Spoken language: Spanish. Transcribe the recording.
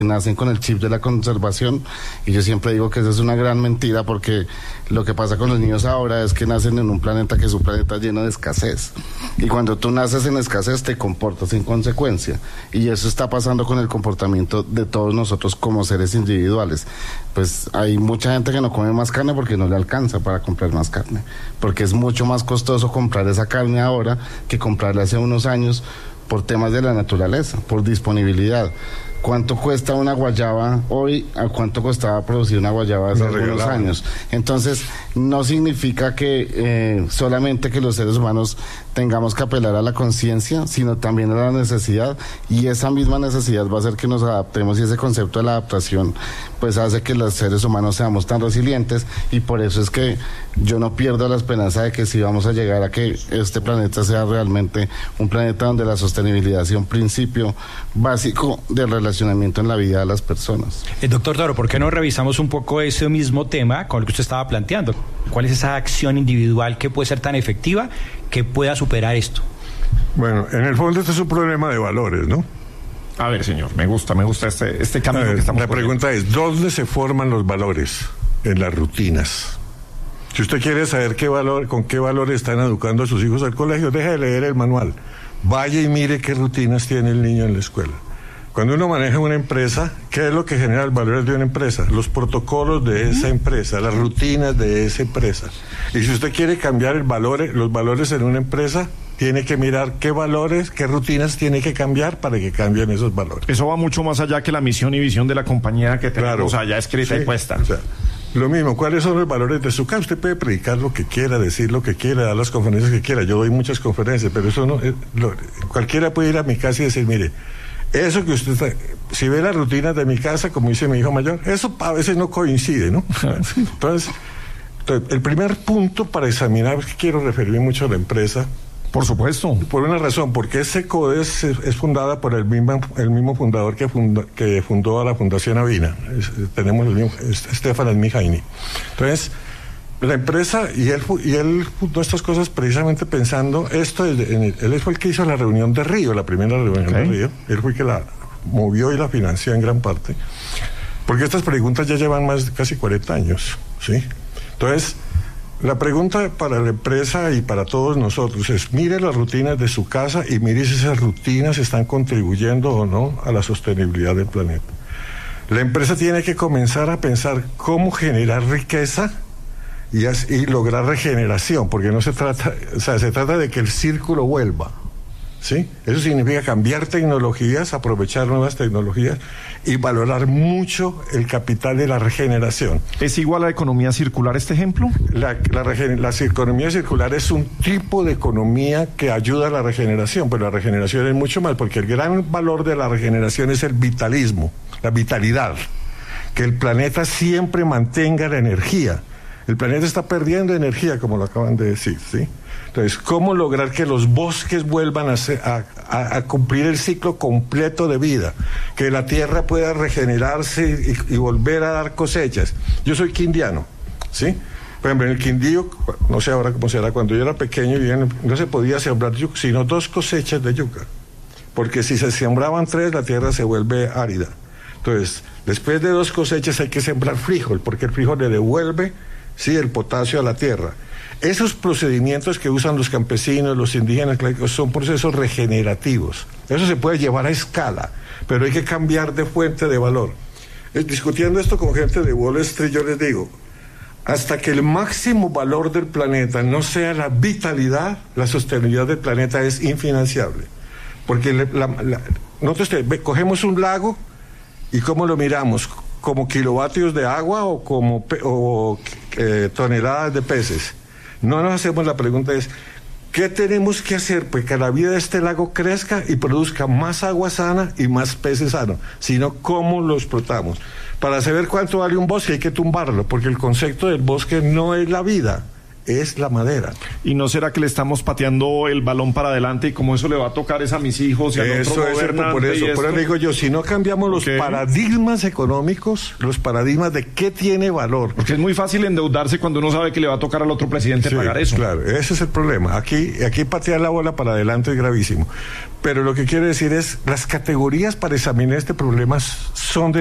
nacen con el chip de la conservación, y yo siempre digo que esa es una gran mentira, porque lo que pasa con los niños ahora es que nacen en un planeta que es un planeta lleno de escasez, y cuando tú naces en escasez te comportas en consecuencia, y eso está pasando con el comportamiento de todos nosotros como seres individuales. Pues hay mucha gente que no come más carne porque no le alcanza para comprar más carne, porque es mucho más costoso comprar esa carne ahora que comprarla hace unos años, por temas de la naturaleza, por disponibilidad. ¿Cuánto cuesta una guayaba hoy? ¿A cuánto costaba producir una guayaba hace algunos años? Entonces, no significa que solamente que los seres humanos tengamos que apelar a la conciencia, sino también a la necesidad, y esa misma necesidad va a hacer que nos adaptemos, y ese concepto de la adaptación pues hace que los seres humanos seamos tan resilientes, y por eso es que yo no pierdo la esperanza de que sí vamos a llegar a que este planeta sea realmente un planeta donde la sostenibilidad sea un principio básico del relacionamiento en la vida de las personas. Doctor Toro, ¿por qué no revisamos un poco ese mismo tema con el que usted estaba planteando? ¿Cuál es esa acción individual que puede ser tan efectiva que pueda superar esto? Bueno, en el fondo este es un problema de valores, ¿no? A ver, señor, me gusta este camino que estamos La pregunta es, ¿dónde se forman los valores? En las rutinas. Si usted quiere saber con qué valores están educando a sus hijos al colegio, deje de leer el manual. Vaya y mire qué rutinas tiene el niño en la escuela. Cuando uno maneja una empresa, ¿qué es lo que genera el valor de una empresa? Los protocolos de esa empresa, las rutinas de esa empresa. Y si usted quiere cambiar los valores en una empresa, tiene que mirar qué valores, qué rutinas tiene que cambiar para que cambien esos valores. Eso va mucho más allá que la misión y visión de la compañía que tenemos allá escrita y puesta. O sea, lo mismo, ¿cuáles son los valores de su casa? Usted puede predicar lo que quiera, decir lo que quiera, dar las conferencias que quiera. Yo doy muchas conferencias, pero eso no... cualquiera puede ir a mi casa y decir, mire, eso que usted si ve las rutinas de mi casa, como dice mi hijo mayor, eso a veces no coincide, ¿no? Entonces, el primer punto para examinar, es que quiero referirme mucho a la empresa. Por supuesto. Por una razón, porque SECODES es fundada por el mismo fundador que fundó a la Fundación Avina. Tenemos el mismo, Stefan Mijaini. Entonces, la empresa, y él fundó estas cosas precisamente pensando esto, él fue el que hizo la reunión de Río, la primera reunión de Río, él fue el que la movió y la financió en gran parte, porque estas preguntas ya llevan más de casi 40 años, ¿sí? Entonces, la pregunta para la empresa y para todos nosotros es, mire las rutinas de su casa y mire si esas rutinas están contribuyendo o no a la sostenibilidad del planeta. La empresa tiene que comenzar a pensar cómo generar riqueza y lograr regeneración, porque no se trata, se trata de que el círculo vuelva, ¿sí? Eso significa cambiar tecnologías, aprovechar nuevas tecnologías y valorar mucho el capital de la regeneración. ¿Es igual a la economía circular este ejemplo? La economía circular es un tipo de economía que ayuda a la regeneración, pero la regeneración es mucho más, porque el gran valor de la regeneración es el vitalismo, la vitalidad, que el planeta siempre mantenga la energía. El planeta está perdiendo energía, como lo acaban de decir, ¿sí? Entonces, ¿cómo lograr que los bosques vuelvan a cumplir el ciclo completo de vida? Que la tierra pueda regenerarse y volver a dar cosechas. Yo soy quindiano, ¿sí? Por ejemplo, en el Quindío, no sé ahora cómo será, cuando yo era pequeño, no se podía sembrar yuca, sino 2 cosechas de yuca. Porque si se sembraban 3, la tierra se vuelve árida. Entonces, después de 2 cosechas hay que sembrar frijol, porque el frijol le devuelve, sí, el potasio a la tierra. Esos procedimientos que usan los campesinos, los indígenas, son procesos regenerativos. Eso se puede llevar a escala, pero hay que cambiar de fuente de valor. Discutiendo esto con gente de Wall Street, yo les digo, hasta que el máximo valor del planeta no sea la vitalidad, la sostenibilidad del planeta es infinanciable. Porque nosotros cogemos un lago y ¿cómo lo miramos? ¿Como kilovatios de agua o como toneladas de peces? No nos hacemos la pregunta ¿qué tenemos que hacer para que la vida de este lago crezca y produzca más agua sana y más peces sanos? Sino cómo lo explotamos. Para saber cuánto vale un bosque hay que tumbarlo, porque el concepto del bosque no es la vida, es la madera. ¿Y no será que le estamos pateando el balón para adelante y como eso le va a tocar es a mis hijos y al otro gobernante? Por eso digo yo, si no cambiamos los paradigmas económicos, los paradigmas de qué tiene valor. Porque es muy fácil endeudarse cuando uno sabe que le va a tocar al otro presidente pagar eso. Claro, ese es el problema. Aquí patear la bola para adelante es gravísimo. Pero lo que quiero decir es, las categorías para examinar este problema son de